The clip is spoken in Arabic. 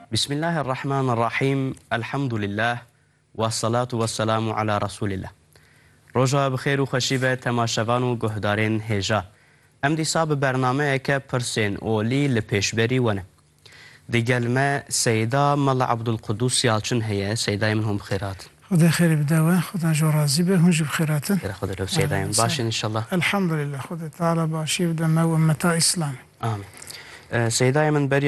بسم الله الرحمن الرحيم الحمد لله والصلاة والسلام على رسول الله. روجا بخير و خوشی به تماشاوان و گهدارین هجا. ام دیسا به برنامه که پرسین اولی لپیشبری ونه. دیگل ما سیدا ملا عبدالقدوس یالچن هیه. سیدای من هم بخیرات. خدا خیر بدوه، خدا جو راضی به، هنج بخیراتن. خدا لو سیدای من باشین انشالله. الحمدلله خدا تعالی باشی و دم و امتا اسلام. آمین. سیدای من بری